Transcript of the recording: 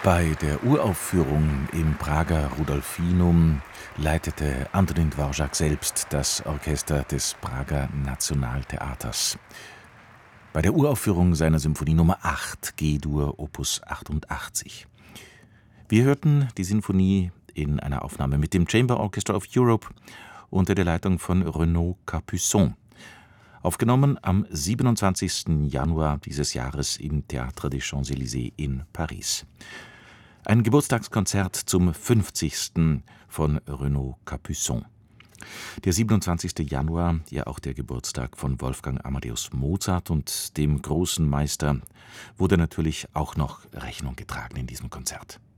Bei der Uraufführung im Prager Rudolfinum leitete Antonín Dvořák selbst das Orchester des Prager Nationaltheaters. Bei der Uraufführung seiner Symphonie Nummer 8, G-Dur, Opus 88. Wir hörten die Sinfonie in einer Aufnahme mit dem Chamber Orchestra of Europe unter der Leitung von Renaud Capuçon. Aufgenommen am 27. Januar dieses Jahres im Théâtre des Champs-Élysées in Paris. Ein Geburtstagskonzert zum 50. von Renaud Capuçon. Der 27. Januar, ja auch der Geburtstag von Wolfgang Amadeus Mozart und dem großen Meister, wurde natürlich auch noch Rechnung getragen in diesem Konzert.